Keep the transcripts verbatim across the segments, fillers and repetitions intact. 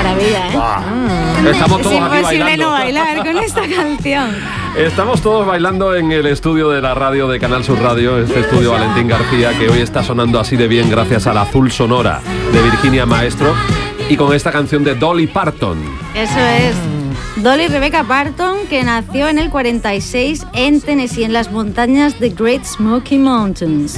maravilla, ¿eh? Mm. Estamos todos es aquí imposible bailando. no bailar con esta canción. Estamos todos bailando en el estudio de la radio de Canal Sur Radio, este estudio Valentín García, que hoy está sonando así de bien gracias a la Azul Sonora de Virginia Maestro y con esta canción de Dolly Parton. Eso es. Dolly Rebecca Parton, que nació en el cuarenta y seis en Tennessee, en las montañas de Great Smoky Mountains.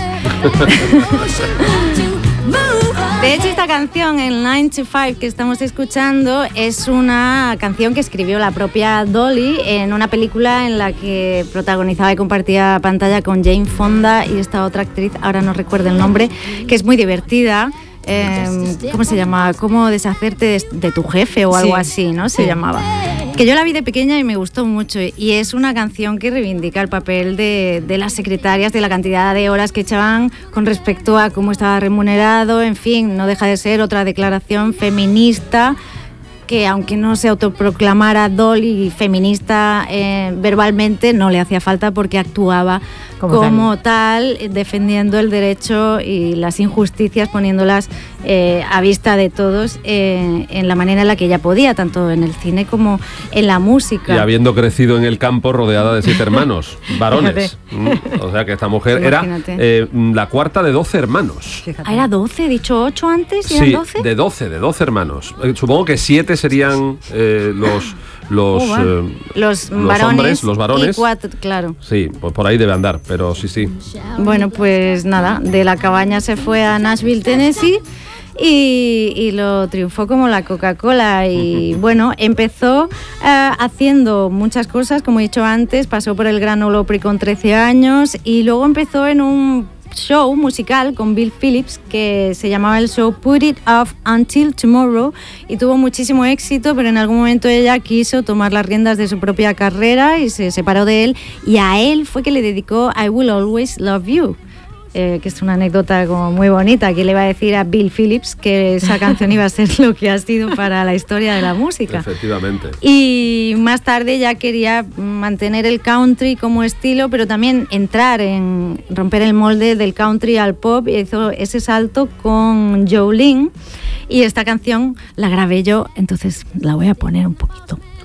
De hecho, esta canción, el nine to five que estamos escuchando, es una canción que escribió la propia Dolly en una película en la que protagonizaba y compartía pantalla con Jane Fonda y esta otra actriz, ahora no recuerdo el nombre, que es muy divertida. Eh, ¿Cómo se llama? ¿Cómo deshacerte de, de tu jefe o algo sí, así, ¿no? Se sí. llamaba. Que yo la vi de pequeña y me gustó mucho. Y es una canción que reivindica el papel de, de las secretarias, de la cantidad de horas que echaban con respecto a cómo estaba remunerado. En fin, no deja de ser otra declaración feminista que, aunque no se autoproclamara Dolly feminista eh, verbalmente, no le hacía falta porque actuaba como, como tal. tal, defendiendo el derecho y las injusticias, poniéndolas eh, a vista de todos eh, en la manera en la que ella podía, tanto en el cine como en la música. Y habiendo crecido en el campo rodeada de siete hermanos, varones. Mm, o sea que esta mujer Imagínate. era eh, la cuarta de doce hermanos. Ah, ¿era doce? ¿He dicho ocho antes? Sí, doce? de doce, de doce hermanos. Eh, supongo que siete serían eh, los... Los, oh, bueno. eh, los, los varones hombres, los varones. Y cuatro, claro. Sí, pues por ahí debe andar, pero sí, sí. Bueno, pues nada, de la cabaña se fue a Nashville, Tennessee, y, y lo triunfó como la Coca-Cola. Y bueno, empezó eh, haciendo muchas cosas, como he dicho antes, pasó por el Gran Ole Opry con trece años y luego empezó en un show musical con Bill Phillips que se llamaba el show Put It Off Until Tomorrow y tuvo muchísimo éxito, pero en algún momento ella quiso tomar las riendas de su propia carrera y se separó de él, y a él fue que le dedicó I Will Always Love You. Eh, que es una anécdota como muy bonita, que le iba a decir a Bill Phillips que esa canción iba a ser lo que ha sido para la historia de la música. Efectivamente. Y más tarde ya quería mantener el country como estilo, pero también entrar en romper el molde del country al pop, y hizo ese salto con Jolene, y esta canción la grabé yo, entonces la voy a poner un poquito.